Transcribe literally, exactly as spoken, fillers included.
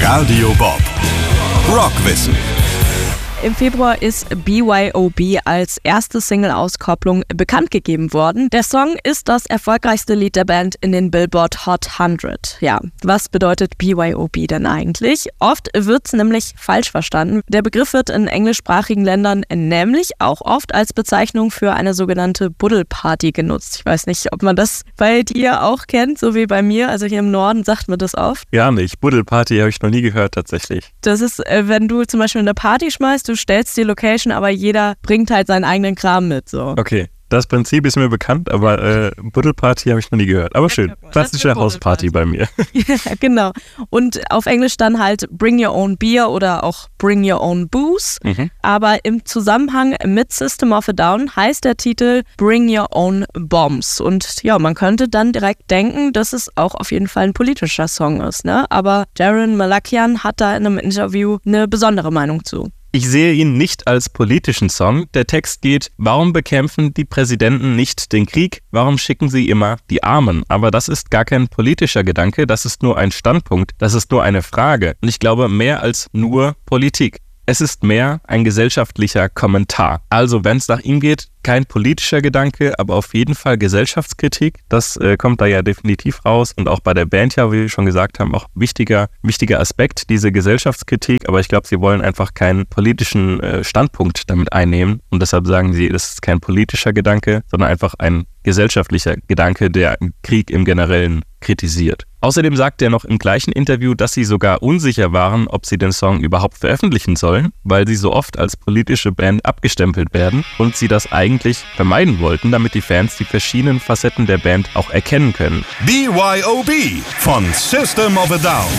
Radio Bob. Rockwissen. Im Februar ist B Y O B als erste Single-Auskopplung bekannt gegeben worden. Der Song ist das erfolgreichste Lied der Band in den Billboard Hot hundert. Ja, was bedeutet B Y O B denn eigentlich? Oft wird es nämlich falsch verstanden. Der Begriff wird in englischsprachigen Ländern nämlich auch oft als Bezeichnung für eine sogenannte Buddelparty genutzt. Ich weiß nicht, ob man das bei dir auch kennt, so wie bei mir. Also hier im Norden sagt man das oft. Ja, nicht. Buddelparty habe ich noch nie gehört tatsächlich. Das ist, wenn du zum Beispiel eine Party schmeißt, du stellst die Location, aber jeder bringt halt seinen eigenen Kram mit. So. Okay, das Prinzip ist mir bekannt, aber äh, Buddelparty habe ich noch nie gehört. Aber schön, klassische Hausparty bei mir. Ja, genau. Und auf Englisch dann halt Bring Your Own Beer oder auch Bring Your Own Booze. Mhm. Aber im Zusammenhang mit System of a Down heißt der Titel Bring Your Own Bombs. Und ja, man könnte dann direkt denken, dass es auch auf jeden Fall ein politischer Song ist, ne? Aber Daron Malakian hat da in einem Interview eine besondere Meinung zu. Ich sehe ihn nicht als politischen Song. Der Text geht: Warum bekämpfen die Präsidenten nicht den Krieg? Warum schicken sie immer die Armen? Aber das ist gar kein politischer Gedanke, das ist nur ein Standpunkt, das ist nur eine Frage. Und ich glaube, mehr als nur Politik. Es ist mehr ein gesellschaftlicher Kommentar. Also, wenn es nach ihm geht, kein politischer Gedanke, aber auf jeden Fall Gesellschaftskritik. Das äh, kommt da ja definitiv raus und auch bei der Band ja, wie wir schon gesagt haben, auch wichtiger, wichtiger Aspekt, diese Gesellschaftskritik. Aber ich glaube, sie wollen einfach keinen politischen äh, Standpunkt damit einnehmen und deshalb sagen sie, das ist kein politischer Gedanke, sondern einfach ein gesellschaftlicher Gedanke, der Krieg im Generellen kritisiert. Außerdem sagt er noch im gleichen Interview, dass sie sogar unsicher waren, ob sie den Song überhaupt veröffentlichen sollen, weil sie so oft als politische Band abgestempelt werden und sie das eigentlich vermeiden wollten, damit die Fans die verschiedenen Facetten der Band auch erkennen können. B Y O B von System of a Down.